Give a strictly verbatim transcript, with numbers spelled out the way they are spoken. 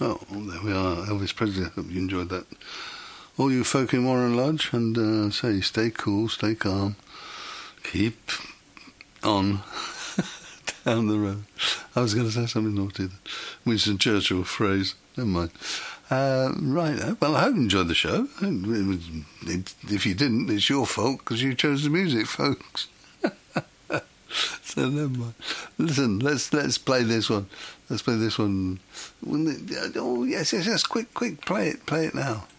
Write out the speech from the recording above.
Oh, well, there we are. Elvis Presley. I hope you enjoyed that. All you folk in Warren Lodge, and uh, say, stay cool, stay calm, keep on down the road. I was going to say something naughty. Winston Churchill phrase. Never mind. Uh, right. Well, I hope you enjoyed the show. It was, it, if you didn't, it's your fault because you chose the music, folks. So never mind. Listen, let's let's play this one. Let's play this one. Oh yes, yes, yes. Quick, quick, play it, play it now.